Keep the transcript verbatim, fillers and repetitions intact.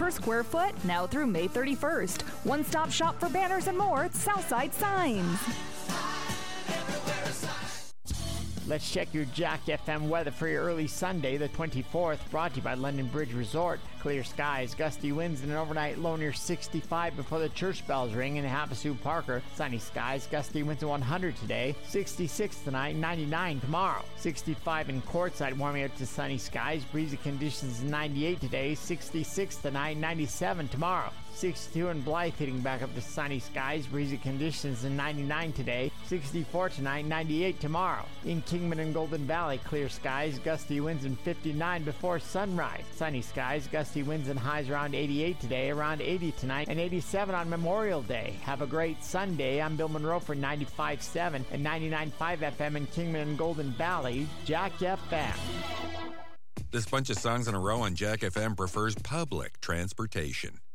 per square foot, now through May thirty-first. One-stop shop for banners and more at Southside Signs. Let's check your Jack F M weather for your early Sunday, the twenty-fourth, brought to you by London Bridge Resort. Clear skies, gusty winds, and an overnight low near sixty-five before the church bells ring in Havasu Parker. Sunny skies, gusty winds at one hundred today, sixty-six tonight, ninety-nine tomorrow. sixty-five in Quartzsite, warming up to sunny skies, breezy conditions ninety-eight today, sixty-six tonight, ninety-seven tomorrow. sixty-two in Blythe, hitting back up to sunny skies, breezy conditions in ninety-nine today, sixty-four tonight, ninety-eight tomorrow. In Kingman and Golden Valley, clear skies, gusty winds in fifty-nine before sunrise. Sunny skies, gusty winds and highs around eighty-eight today, around eighty tonight, and eighty-seven on Memorial Day. Have a great Sunday. I'm Bill Monroe for ninety-five point seven and ninety-nine point five F M in Kingman and Golden Valley, Jack F M. This bunch of songs in a row on Jack F M prefers public transportation.